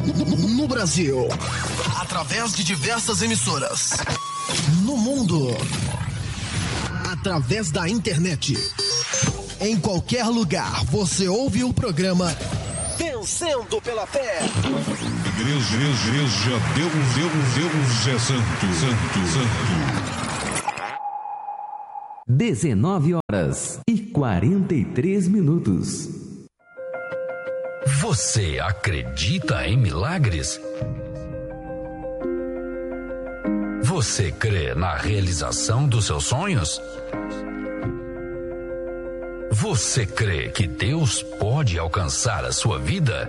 No Brasil, através de diversas emissoras. No mundo, através da internet. Em qualquer lugar, você ouve o programa Vencendo pela Fé. Igreja, Deus é santo. 19h43. Você acredita em milagres? Você crê na realização dos seus sonhos? Você crê que Deus pode alcançar a sua vida?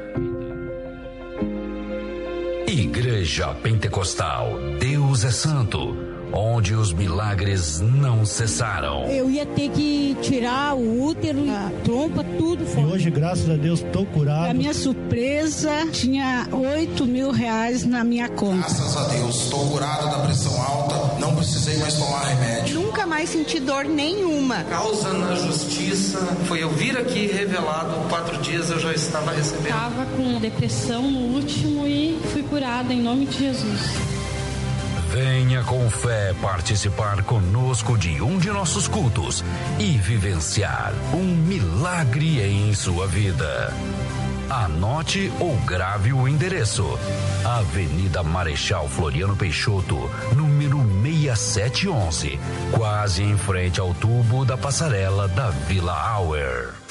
Igreja Pentecostal Deus é Santo, onde os milagres não cessaram. Eu ia ter que tirar o útero, a trompa, tudo fora. E hoje, graças a Deus, estou curado. A minha surpresa, tinha R$8.000 na minha conta. Graças a Deus, estou curado da pressão alta, não precisei mais tomar remédio. Nunca mais senti dor nenhuma. Causa na justiça, foi eu vir aqui revelado, 4 dias eu já estava recebendo. Estava com depressão no último e fui curada em nome de Jesus. Venha com fé participar conosco de um de nossos cultos e vivenciar um milagre em sua vida. Anote ou grave o endereço: Avenida Marechal Floriano Peixoto, número 6711, quase em frente ao tubo da passarela da Vila Auer.